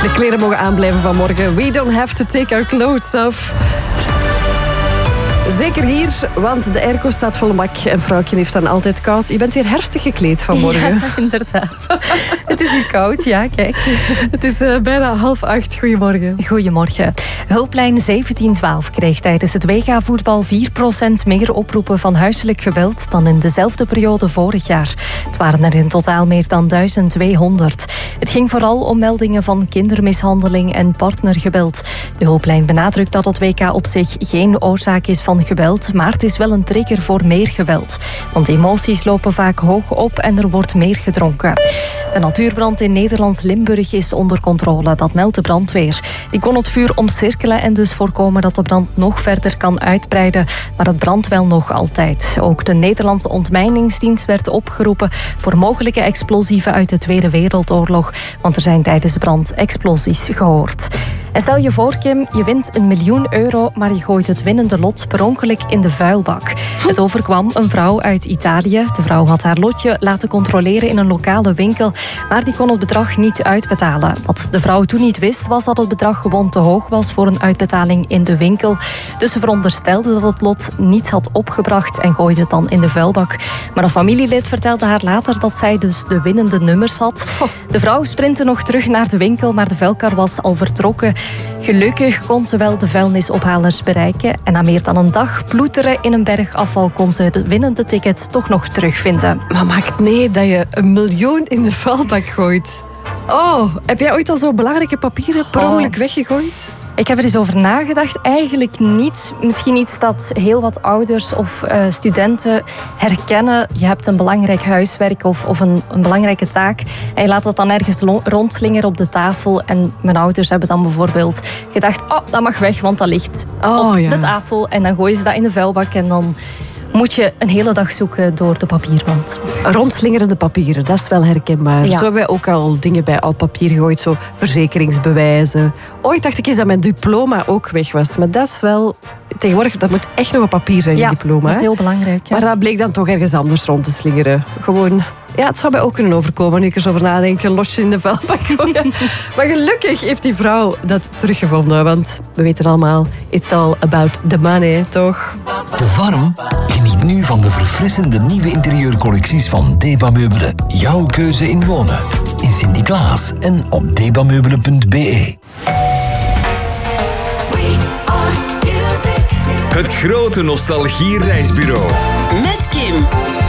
De kleren mogen aanblijven vanmorgen. We don't have to take our clothes off. Zeker hier, want de airco staat vol mak en vrouwtje heeft dan altijd koud. Je bent weer herfstig gekleed vanmorgen. Ja, inderdaad. Het is hier koud, ja, kijk. Het is bijna 7:30. Goedemorgen. Goedemorgen. Hulplijn 1712 kreeg tijdens het WK-voetbal 4% meer oproepen van huiselijk geweld dan in dezelfde periode vorig jaar. Het waren er in totaal meer dan 1200. Het ging vooral om meldingen van kindermishandeling en partnergeweld. De hulplijn benadrukt dat het WK op zich geen oorzaak is van geweld, maar het is wel een trigger voor meer geweld. Want emoties lopen vaak hoog op en er wordt meer gedronken. De natuurbrand in Nederlands Limburg is onder controle, dat meldt de brandweer. Die kon het vuur omcirkelen en dus voorkomen dat de brand nog verder kan uitbreiden. Maar het brandt wel nog altijd. Ook de Nederlandse ontmijningsdienst werd opgeroepen voor mogelijke explosieven uit de Tweede Wereldoorlog. Want er zijn tijdens de brand explosies gehoord. En stel je voor, Kim, je wint €1 miljoen, maar je gooit het winnende lot per ongeluk in de vuilbak. Het overkwam een vrouw uit Italië. De vrouw had haar lotje laten controleren in een lokale winkel, maar die kon het bedrag niet uitbetalen. Wat de vrouw toen niet wist, was dat het bedrag gewoon te hoog was voor een uitbetaling in de winkel. Dus ze veronderstelde dat het lot niets had opgebracht en gooide het dan in de vuilbak. Maar een familielid vertelde haar later dat zij dus de winnende nummers had. De vrouw sprintte nog terug naar de winkel, maar de vuilkar was al vertrokken. Gelukkig kon ze wel de vuilnisophalers bereiken en na meer dan een dag ploeteren in een berg afval kon ze de winnende ticket toch nog terugvinden. Maar maakt mee dat je €1 miljoen in de vuilbak gooit. Oh, heb jij ooit al zo belangrijke papieren per ongeluk weggegooid? Ik heb er eens over nagedacht. Eigenlijk niet. Misschien iets dat heel wat ouders of studenten herkennen. Je hebt een belangrijk huiswerk of een belangrijke taak. En je laat dat dan ergens rondslinger op de tafel. En mijn ouders hebben dan bijvoorbeeld gedacht, oh, dat mag weg, want dat ligt op de tafel. En dan gooien ze dat in de vuilbak en dan moet je een hele dag zoeken door de papiermand. Rondslingerende papieren, dat is wel herkenbaar. Ja. Zo hebben wij ook al dingen bij oud papier gegooid, zo verzekeringsbewijzen. Ooit dacht ik eens dat mijn diploma ook weg was, maar dat is wel... Tegenwoordig, dat moet echt nog een papier zijn, je diploma. Dat is heel belangrijk. Ja. Maar dat bleek dan toch ergens anders rond te slingeren. Gewoon... Ja, het zou mij ook kunnen overkomen nu ik er zo over nadenk. Een lotje in de vuilbak gooien. Maar gelukkig heeft die vrouw dat teruggevonden. Want we weten allemaal, it's all about the money, toch? Te warm? Geniet nu van de verfrissende nieuwe interieurcollecties van Deba Meubelen. Jouw keuze in wonen. In Sint-Niklaas en op debameubelen.be. Het grote nostalgie-reisbureau. Met Kim.